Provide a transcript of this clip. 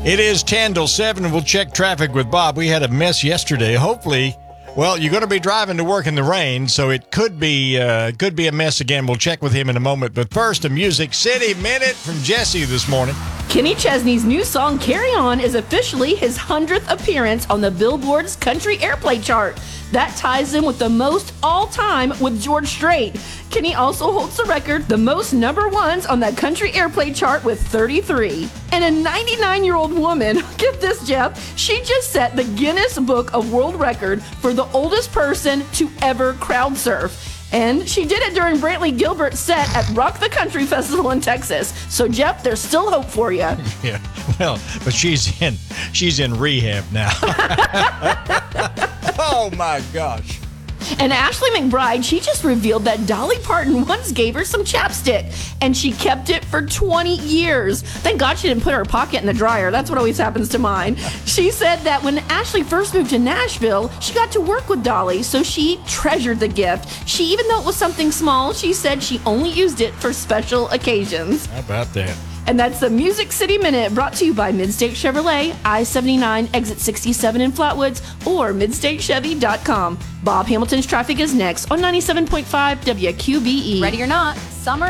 It is 10 till 7. We'll check traffic with Bob. We had a mess yesterday. Hopefully, well, you're going to be driving to work in the rain, so it could be a mess again. We'll check with him in a moment. But first, a Music City Minute from Jesse this morning. Kenny Chesney's new song, Carry On, is officially his 100th appearance on the Billboard's country airplay chart. That ties in with the most all-time with George Strait. Kenny also holds the record, the most number ones on that country airplay chart with 33. And a 99-year-old woman, get this, Jeff, she just set the Guinness Book of World Record for the oldest person to ever crowd surf. And she did it during Brantley Gilbert's set at Rock the Country Festival in Texas. So, Jeff, there's still hope for you. Yeah, well, but she's in rehab now. Oh, my gosh. And Ashley McBryde, she just revealed that Dolly Parton once gave her some chapstick, and she kept it for 20 years. Thank God she didn't put her pocket in the dryer. That's what always happens to mine. She said that when Ashley first moved to Nashville, she got to work with Dolly, so she treasured the gift. Even though it was something small, she said she only used it for special occasions. How about that? And that's the Music City Minute, brought to you by Midstate Chevrolet, I-79, exit 67 in Flatwoods, or midstatechevy.com. Bob Hamilton's traffic is next on 97.5 WQBE. Ready or not, summer